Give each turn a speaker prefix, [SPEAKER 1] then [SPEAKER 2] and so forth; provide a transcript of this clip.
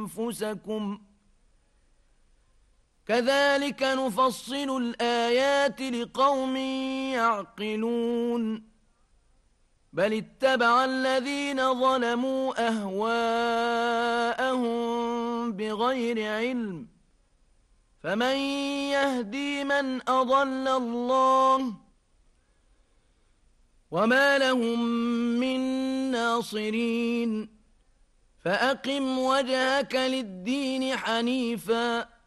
[SPEAKER 1] أنفسكم كذلك نفصل الآيات لقوم يعقلون بل اتبع الذين ظلموا أهواءهم بغير علم فمن يهدي من أضل الله وما لهم من ناصرين فأقم وجهك للدين حنيفا